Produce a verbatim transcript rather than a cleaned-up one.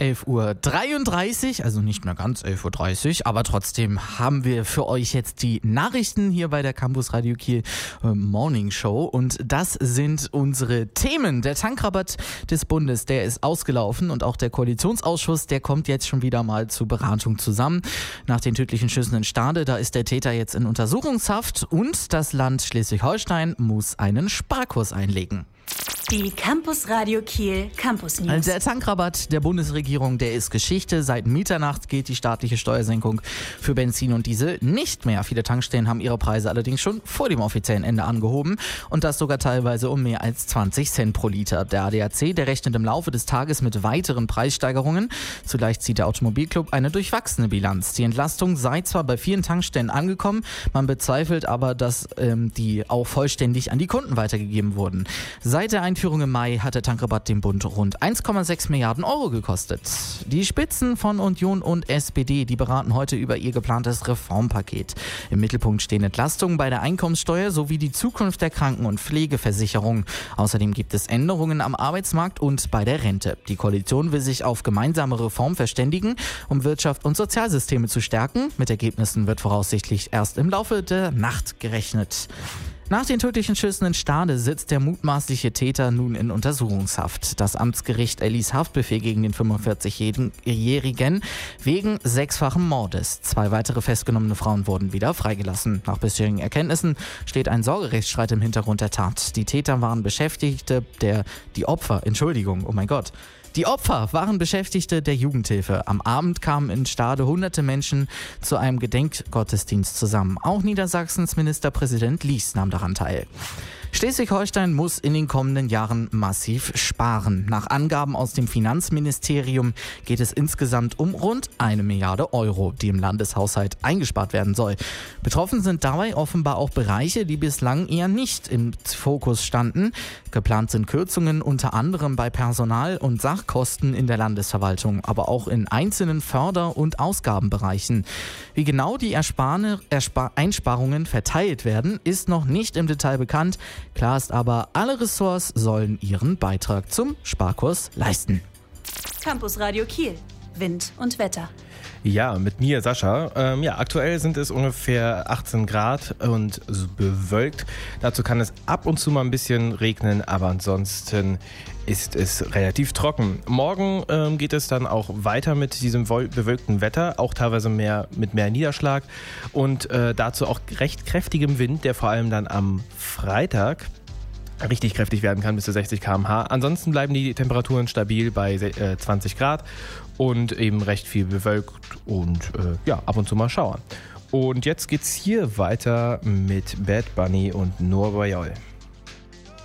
elf Uhr dreiunddreißig, also nicht mehr ganz elf Uhr dreißig, aber trotzdem haben wir für euch jetzt die Nachrichten hier bei der Campus Radio Kiel äh, Morning Show und das sind unsere Themen. Der Tankrabatt des Bundes, der ist ausgelaufen und auch der Koalitionsausschuss, der kommt jetzt schon wieder mal zur Beratung zusammen. Nach den tödlichen Schüssen in Stade, da ist der Täter jetzt in Untersuchungshaft und das Land Schleswig-Holstein muss einen Sparkurs einlegen. Die Campus Radio Kiel Campus News. Der Tankrabatt der Bundesregierung, der ist Geschichte. Seit Mitternacht gilt die staatliche Steuersenkung für Benzin und Diesel nicht mehr. Viele Tankstellen haben ihre Preise allerdings schon vor dem offiziellen Ende angehoben und das sogar teilweise um mehr als zwanzig Cent pro Liter. Der A D A C, der rechnet im Laufe des Tages mit weiteren Preissteigerungen. Zugleich zieht der Automobilclub eine durchwachsene Bilanz. Die Entlastung sei zwar bei vielen Tankstellen angekommen, man bezweifelt aber, dass ähm, die auch vollständig an die Kunden weitergegeben wurden. Seit der Einführung im Mai hat der Tankrabatt dem Bund rund eins Komma sechs Milliarden Euro gekostet. Die Spitzen von Union und S P D, die beraten heute über ihr geplantes Reformpaket. Im Mittelpunkt stehen Entlastungen bei der Einkommenssteuer sowie die Zukunft der Kranken- und Pflegeversicherung. Außerdem gibt es Änderungen am Arbeitsmarkt und bei der Rente. Die Koalition will sich auf gemeinsame Reformen verständigen, um Wirtschaft und Sozialsysteme zu stärken. Mit Ergebnissen wird voraussichtlich erst im Laufe der Nacht gerechnet. Nach den tödlichen Schüssen in Stade sitzt der mutmaßliche Täter nun in Untersuchungshaft. Das Amtsgericht erließ Haftbefehl gegen den fünfundvierzigjährigen wegen sechsfachen Mordes. Zwei weitere festgenommene Frauen wurden wieder freigelassen. Nach bisherigen Erkenntnissen steht ein Sorgerechtsstreit im Hintergrund der Tat. Die Täter waren Beschäftigte der, die Opfer, Entschuldigung, oh mein Gott. Die Opfer waren Beschäftigte der Jugendhilfe. Am Abend kamen in Stade hunderte Menschen zu einem Gedenkgottesdienst zusammen. Auch Niedersachsens Ministerpräsident Lies nahm daran teil. Schleswig-Holstein muss in den kommenden Jahren massiv sparen. Nach Angaben aus dem Finanzministerium geht es insgesamt um rund eine Milliarde Euro, die im Landeshaushalt eingespart werden soll. Betroffen sind dabei offenbar auch Bereiche, die bislang eher nicht im Fokus standen. Geplant sind Kürzungen unter anderem bei Personal- und Sachkosten in der Landesverwaltung, aber auch in einzelnen Förder- und Ausgabenbereichen. Wie genau die Ersparne, Erspar- Einsparungen verteilt werden, ist noch nicht im Detail bekannt. Klar ist aber, alle Ressorts sollen ihren Beitrag zum Sparkurs leisten. Campus Radio Kiel. Wind und Wetter. Ja, mit mir Sascha. Ähm, ja, aktuell sind es ungefähr achtzehn Grad und bewölkt. Dazu kann es ab und zu mal ein bisschen regnen, aber ansonsten ist es relativ trocken. Morgen ähm, geht es dann auch weiter mit diesem bewölkten Wetter, auch teilweise mehr mit mehr Niederschlag und äh, dazu auch recht kräftigem Wind, der vor allem dann am Freitag richtig kräftig werden kann, bis zu sechzig Kilometer pro Stunde. Ansonsten bleiben die Temperaturen stabil bei äh, zwanzig Grad und eben recht viel bewölkt und äh, ja, ab und zu mal Schauern. Und jetzt geht's hier weiter mit Bad Bunny und Nur Royale.